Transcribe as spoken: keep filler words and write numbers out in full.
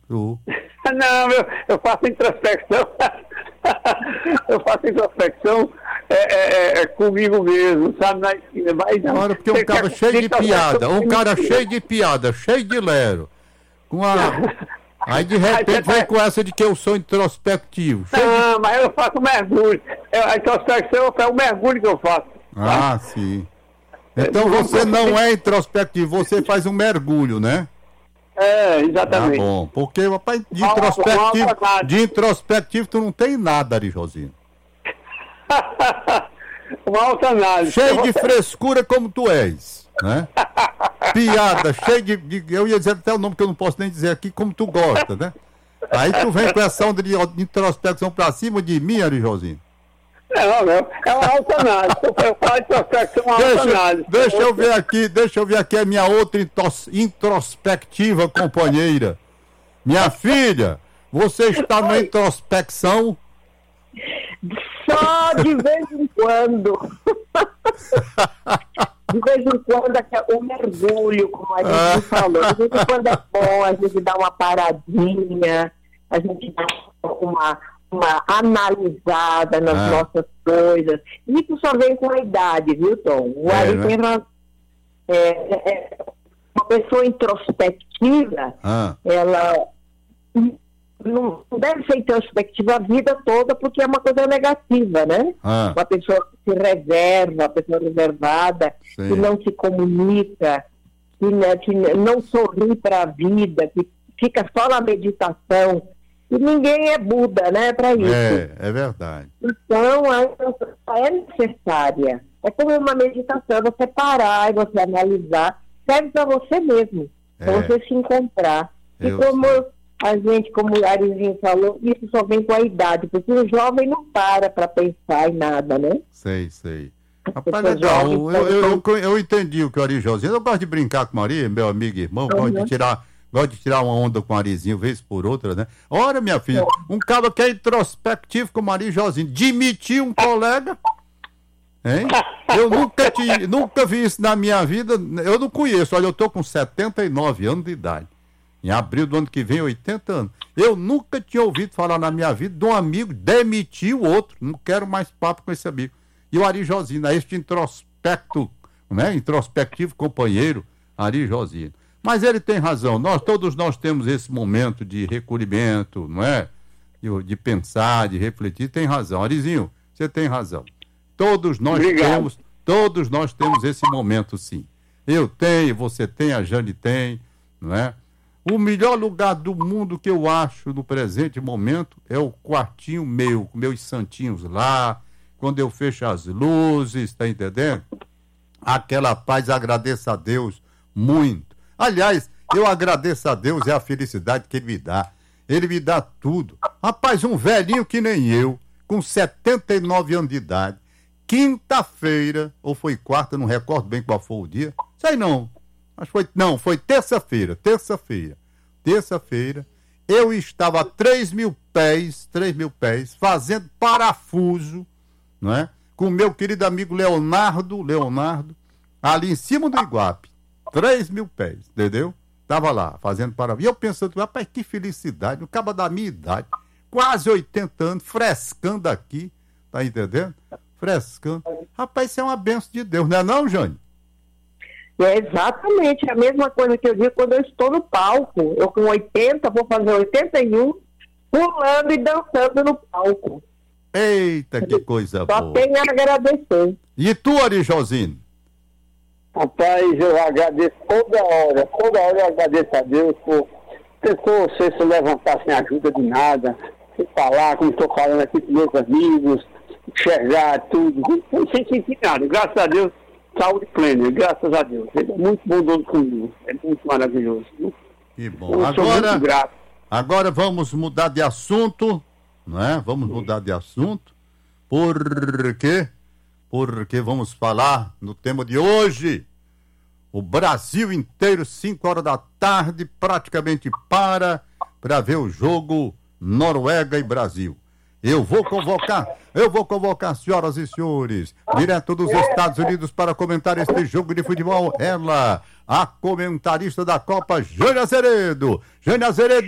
Tu. Não, eu, eu faço introspecção. Eu faço introspecção é, é, é comigo mesmo, sabe? Na esquina. Mas não. Agora, porque um cara cheio de piada, um cara cheio de piada, cheio de lero. Com a... Aí de repente vem com essa de que eu sou introspectivo. Não, de... mas eu faço mergulho. A introspecção é o mergulho que eu faço. Ah, tá? Sim. Então você não é introspectivo, você faz um mergulho, né? É, exatamente. Tá bom, porque, rapaz, de introspectivo, de introspectivo tu não tem nada, Arijosinho. Uma alta análise. Cheio de frescura como tu és, né? Piada, cheio de, de... Eu ia dizer até o nome que eu não posso nem dizer aqui, como tu gosta, né? Aí tu vem com essa onda de introspecção pra cima de mim, Arijosinho. Não, não, é uma alta análise. Eu falo de introspecção, uma deixa, alta análise. Deixa eu ver aqui, deixa eu ver aqui a minha outra introspectiva companheira. Minha filha, você está na introspecção? Só de vez em quando. De vez em quando é um mergulho, como a gente ah. falou. De vez em quando é bom, a gente dá uma paradinha, a gente dá uma... uma analisada nas ah. nossas coisas. Isso só vem com a idade, viu, Tom? O é, Ari né? tem razão. É, é, uma pessoa introspectiva, ah. ela não deve ser introspectiva a vida toda, porque é uma coisa negativa, né? Ah. Uma pessoa que se reserva, uma pessoa reservada, Sim. que não se comunica, que, né, que não sorri para a vida, que fica só na meditação. E ninguém é Buda, né, para isso. É, é verdade. Então, a introspecção é necessária. É como uma meditação, você parar e você analisar, serve para você mesmo, para é. você se encontrar. E Eu como sei. a gente, como o Arizinho falou, isso só vem com a idade, porque o jovem não para para pensar em nada, né? Sei, sei. Rapaz, legal, eu, eu, eu, eu entendi o que o Arijosinho. Eu gosto de brincar com Maria, meu amigo e irmão, uhum. gosto de tirar... Gosto de tirar uma onda com o Arizinho, vez por outra, né? Ora, minha filha, um cara que é introspectivo como o Arijosinho, demitir um colega, hein? Eu nunca, te, nunca vi isso na minha vida, eu não conheço, olha, eu tô com setenta e nove anos de idade. Em abril do ano que vem, oitenta anos. Eu nunca tinha ouvido falar na minha vida de um amigo demitir o outro. Não quero mais papo com esse amigo. E o Arijosinho, este introspecto, né? Introspectivo companheiro, Arijosinho. Mas ele tem razão, nós, todos nós temos esse momento de recolhimento, não é? De, de pensar, de refletir, tem razão. Arizinho, você tem razão. Todos nós Obrigado. temos, todos nós temos esse momento, sim. Eu tenho, você tem, a Jane tem, não é? O melhor lugar do mundo que eu acho no presente momento é o quartinho meu, com meus santinhos lá, quando eu fecho as luzes, tá entendendo? Aquela paz, agradeço a Deus muito. Aliás, eu agradeço a Deus, é a felicidade que Ele me dá. Ele me dá tudo. Rapaz, um velhinho que nem eu, com setenta e nove anos de idade, quinta-feira, ou foi quarta, não recordo bem qual foi o dia, sei não, mas foi, não, foi terça-feira, terça-feira, terça-feira, eu estava a três mil pés, três mil pés, fazendo parafuso, não é? Com o meu querido amigo Leonardo, Leonardo, ali em cima do Iguape. três mil pés, entendeu? Tava lá, fazendo parafuso. E eu pensando, rapaz, que felicidade, o cabo da minha idade, quase oitenta anos, frescando aqui, tá entendendo? Frescando. Rapaz, isso é uma benção de Deus, não é não, Jane? É exatamente a mesma coisa que eu digo quando eu estou no palco. Eu com oitenta, vou fazer oitenta e um, pulando e dançando no palco. Eita, que coisa Só boa. Só tenho a agradecer. E tu, Arijosino? Rapaz, eu agradeço toda hora, toda hora eu agradeço a Deus por pessoas, você se levantar sem ajuda de nada, sem falar, como estou falando aqui com meus amigos, enxergar tudo, sem sentir nada. Graças a Deus, saúde plena, graças a Deus. Ele é muito bondoso comigo, é muito maravilhoso. Que bom. Agora, agora vamos mudar de assunto, não é? Vamos mudar de assunto. Por quê? Porque vamos falar no tema de hoje. O Brasil inteiro, cinco horas da tarde, praticamente para para ver o jogo Noruega e Brasil. Eu vou convocar, eu vou convocar, senhoras e senhores, direto dos Estados Unidos para comentar este jogo de futebol. Ela, a comentarista da Copa, Jane Azeredo. Jane Azeredo.